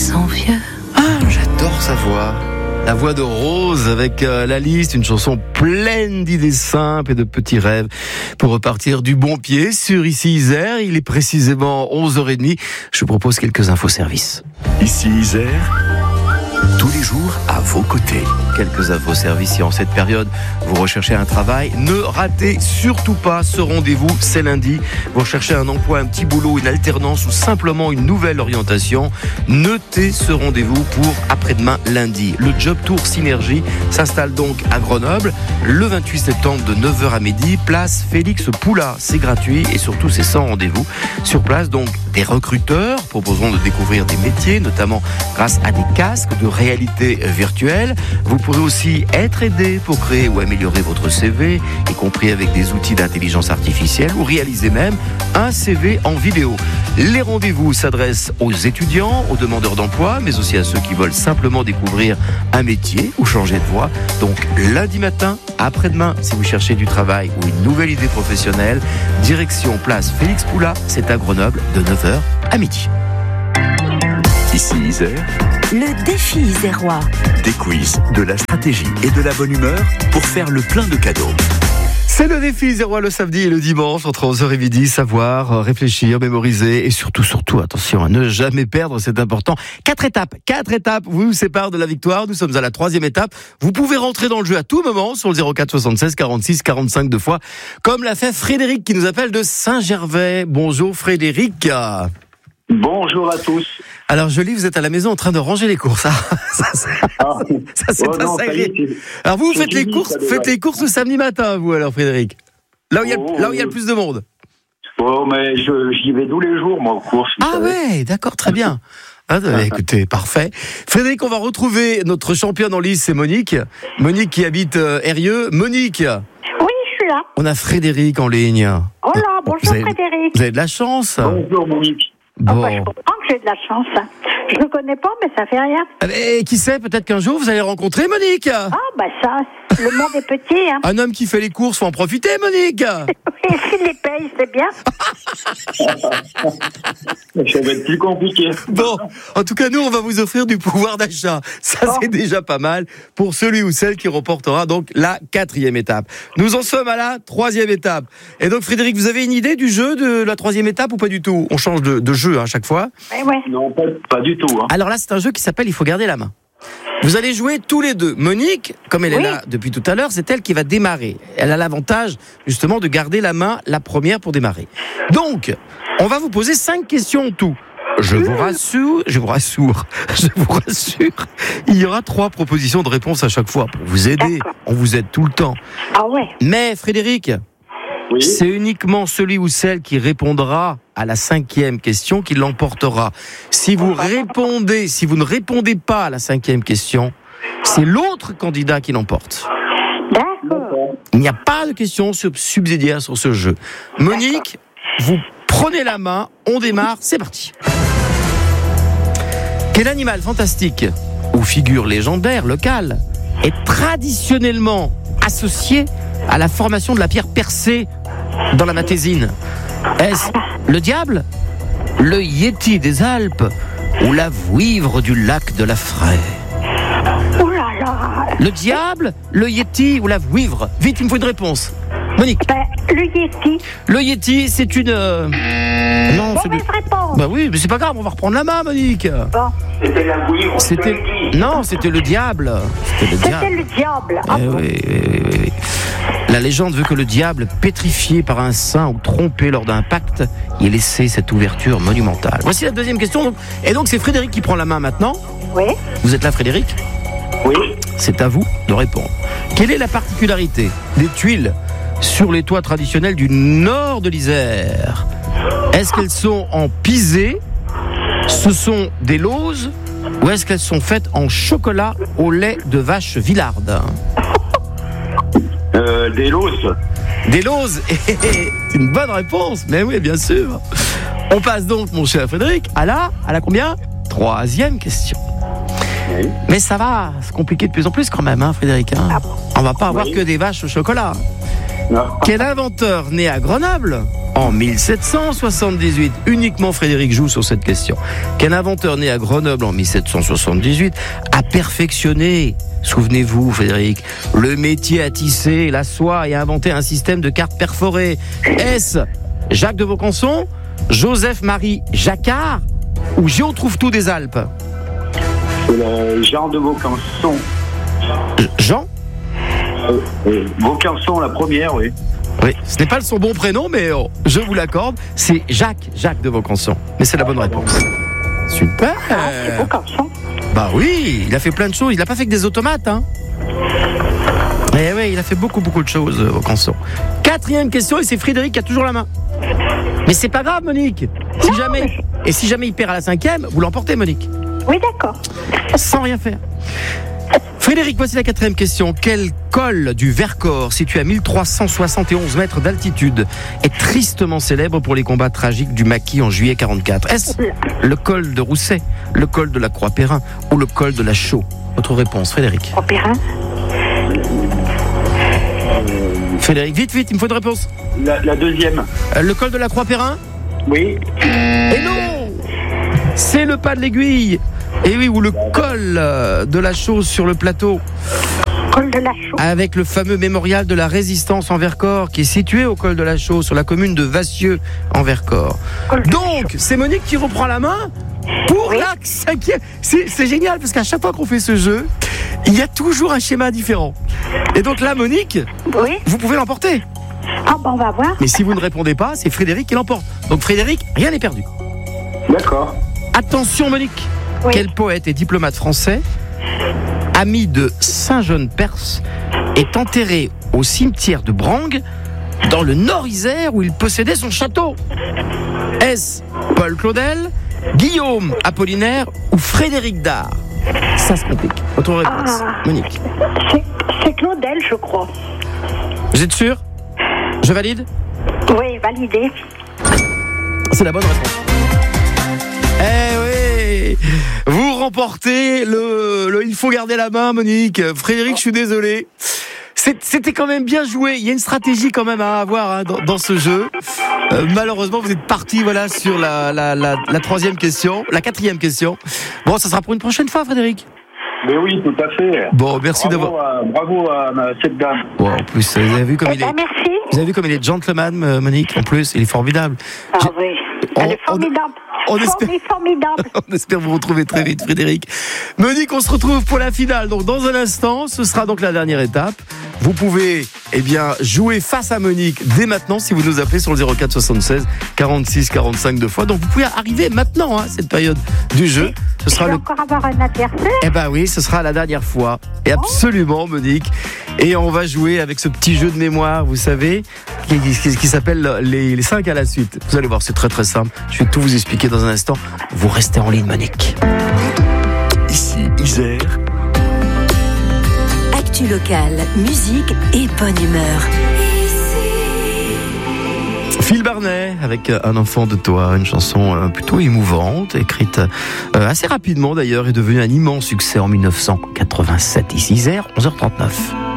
sont vieux. Ah, j'adore sa voix. La voix de Rose avec La Liste, une chanson pleine d'idées simples et de petits rêves pour repartir du bon pied sur Ici Isère. Il est précisément 11h30. Je vous propose quelques infoservices. Ici Isère, tous les jours à vos côtés. Quelques infoservices si en cette période vous recherchez un travail. Ne ratez surtout pas ce rendez-vous, c'est lundi. Vous recherchez un emploi, un petit boulot, une alternance ou simplement une nouvelle orientation. Notez ce rendez-vous pour après-demain lundi. Le Job Tour Synergie s'installe donc à Grenoble le 28 septembre de 9h à midi. Place Félix Poula, c'est gratuit et surtout c'est sans rendez-vous. Sur place donc des recruteurs proposeront de découvrir des métiers, notamment grâce à des casques de réalité virtuelle. Vous pourrez aussi être aidé pour créer ou améliorer votre CV, y compris avec des outils d'intelligence artificielle, ou réaliser même un CV en vidéo. Les rendez-vous s'adressent aux étudiants, aux demandeurs d'emploi, mais aussi à ceux qui veulent simplement découvrir un métier ou changer de voie. Donc lundi matin, après-demain, si vous cherchez du travail ou une nouvelle idée professionnelle, direction place Félix Poula, c'est à Grenoble de 9h à midi. Ici Isère, Le défi isérois. des quiz, de la stratégie et de la bonne humeur pour faire le plein de cadeaux. C'est le défi isérois le samedi et le dimanche entre 11h et midi. Savoir, réfléchir, mémoriser et surtout, attention à ne jamais perdre, c'est important. 4 étapes vous séparent de la victoire. Nous sommes à la 3e étape. Vous pouvez rentrer dans le jeu à tout moment sur le 04 76 46 45 2 fois, comme l'a fait Frédéric qui nous appelle de Saint-Gervais. Bonjour Frédéric. Bonjour à tous. Alors Jolie, vous êtes à la maison en train de ranger les courses. Ça c'est pas non, ça. ça y est, Alors vous c'est faites les fini, courses, ça, déjà. faites les courses le samedi matin, vous alors Frédéric. Là où il y a le plus de monde. Oh, mais j'y vais tous les jours, moi, aux courses. vous Ah savez. ouais, d'accord, très bien. Écoutez, parfait. Frédéric, on va retrouver notre championne en lice, c'est Monique. Monique qui habite Eyrieux. Monique, Oui, je suis là. on a Frédéric en ligne. Oh là, bonjour Vous avez- Frédéric. Vous avez de la chance. Bonjour, Monique. Oh, Bon. je comprends que j'ai de la chance. Je ne connais pas, mais ça fait rien. Et qui sait, peut-être qu'un jour vous allez rencontrer Monique. Ah, bah ça, le monde est petit, hein. Un homme qui fait les courses, faut en profiter, Monique. Et s'il les paye, c'est bien. Ça va être plus compliqué. Bon, en tout cas, nous, on va vous offrir du pouvoir d'achat. Ça, c'est déjà pas mal pour celui ou celle qui remportera donc la 4e étape. Nous en sommes à la 3e étape. Et donc, Frédéric, vous avez une idée du jeu de la 3e étape ou pas du tout ? On change de jeu à chaque fois. Ouais. Non, pas du tout. Hein. Alors là, c'est un jeu qui s'appelle Il faut garder la main. Vous allez jouer tous les deux. Monique, comme elle est là depuis tout à l'heure, c'est elle qui va démarrer. Elle a l'avantage, justement, de garder la main, la première pour démarrer. Donc, on va vous poser 5 questions en tout. Je vous rassure, il y aura 3 propositions de réponse à chaque fois pour vous aider. D'accord. On vous aide tout le temps. Ah ouais. Mais, Frédéric, Oui. c'est uniquement celui ou celle qui répondra à la 5e question qui l'emportera. Si vous ne répondez pas à la 5e question, c'est l'autre candidat qui l'emporte. D'accord. Il n'y a pas de question subsidiaire sur ce jeu. Monique, vous prenez la main, on démarre, c'est parti. Quel animal fantastique ou figure légendaire locale est traditionnellement associé à la formation de la pierre percée dans la Matésine ? Est-ce le diable, le yéti des Alpes ou la vouivre du lac de la Fraie ? Oh là là. Le diable, le yéti ou la vouivre ? Vite, il me faut une réponse. Monique. Ben, le Yeti. Le yéti, c'est une... Non, c'est Mauvaise réponse. Bah oui, mais c'est pas grave, on va reprendre la main, Monique. Bon, C'était la bouillie. Non, c'était le diable. C'était le c'était diable. le diable. Ah Eh bon. oui. La légende veut que le diable, pétrifié par un saint ou trompé lors d'un pacte, y ait laissé cette ouverture monumentale. Voici la 2e question. Et donc, c'est Frédéric qui prend la main maintenant. Oui. Vous êtes là, Frédéric ? Oui. C'est à vous de répondre. Quelle est la particularité des tuiles sur les toits traditionnels du nord de l'Isère ? Est-ce qu'elles sont en pisé ? Ce sont des lauses ? Ou est-ce qu'elles sont faites en chocolat au lait de vache Villarde ? Des loses. Des lauses. C'est une bonne réponse. Mais oui, bien sûr. On passe donc, mon cher Frédéric, à la combien ? 3e question. Oui. Mais ça va se compliquer de plus en plus quand même, hein, Frédéric. Hein. On va pas avoir que des vaches au chocolat. Non. Quel inventeur né à Grenoble, en 1778. Uniquement Frédéric joue sur cette question. Quel inventeur né à Grenoble en 1778 a perfectionné, souvenez-vous Frédéric, le métier à tisser la soie et a inventé un système de cartes perforées? Est-ce Jacques de Vaucanson, Joseph-Marie Jacquard ou Géo Trouve-Tout des Alpes? Jean de Vaucanson. Jean? Vaucanson, la première, oui. Oui, ce n'est pas son bon prénom, mais je vous l'accorde, c'est Jacques de Vaucanson. Mais c'est la bonne réponse. Super. C'est Vaucanson. Bah oui, il a fait plein de choses. Il n'a pas fait que des automates, hein. Eh oui, il a fait beaucoup de choses, Vaucanson. 4e question, et c'est Frédéric qui a toujours la main. Mais c'est pas grave, Monique. Si jamais il perd à la 5e, vous l'emportez, Monique. Oui, d'accord. Sans rien faire. Frédéric, voici la 4e question. Quel col du Vercors, situé à 1371 mètres d'altitude, est tristement célèbre pour les combats tragiques du Maquis en juillet 44? Est-ce le col de Rousset, le col de la Croix-Perrin ou le col de la Chaux? Votre réponse, Frédéric. Croix-Perrin. Frédéric, vite, il me faut une réponse. La deuxième. Le col de la Croix-Perrin? Oui. Et non! C'est le pas de l'Aiguille. Et oui, ou le col de la Chaux sur le plateau. Col de la Chaux. Avec le fameux mémorial de la Résistance en Vercors qui est situé au col de la Chaux, sur la commune de Vassieux en Vercors. Donc, c'est Monique qui reprend la main pour la 5e. C'est génial parce qu'à chaque fois qu'on fait ce jeu, il y a toujours un schéma différent. Et donc là, Monique, vous pouvez l'emporter. Ah ben on va voir. Mais si vous ne répondez pas, c'est Frédéric qui l'emporte. Donc Frédéric, rien n'est perdu. D'accord. Attention Monique. Oui. Quel poète et diplomate français, ami de Saint-Jean-de-Perse, est enterré au cimetière de Brangue, dans le Nord-Isère, où il possédait son château? Est-ce Paul Claudel, Guillaume Apollinaire ou Frédéric Dard? Ça se complique. Votre réponse, Monique. C'est Claudel, je crois. Vous êtes sûr? Je valide? Oui, validé. C'est la bonne réponse. Eh oui, vous remportez le il faut garder la main, Monique. Frédéric, je suis désolé. C'était quand même bien joué. Il y a une stratégie quand même à avoir dans ce jeu. Malheureusement, vous êtes parti sur la 3e question, la 4e question. Bon, ça sera pour une prochaine fois, Frédéric. Mais oui, tout à fait. Bon, merci d'avoir. Bravo à cette dame. Bon, en plus, vous avez vu comme il est. Merci. Vous avez vu comme il est gentleman, Monique. En plus, il est formidable. Ah oui. Elle est formidable. Formidable. On espère vous retrouver très vite, Frédéric. Monique, on se retrouve pour la finale. Donc, dans un instant, ce sera donc la dernière étape. Vous pouvez, jouer face à Monique dès maintenant si vous nous appelez sur le 04 76 46 45 2 fois. Donc, vous pouvez arriver maintenant, cette période du jeu. Ce sera encore avoir un adversaire. Eh ben oui, ce sera la dernière fois. Et absolument, Monique. Et on va jouer avec ce petit jeu de mémoire, vous savez, qui s'appelle les 5 à la suite. Vous allez voir, c'est très très simple. Je vais tout vous expliquer dans un instant. Vous restez en ligne, Monique. Ici, Isère. Actu locale, musique et bonne humeur. Phil Barnet avec Un enfant de toi, une chanson plutôt émouvante, écrite assez rapidement d'ailleurs, est devenue un immense succès en 1987. Ici Isère, 11h39.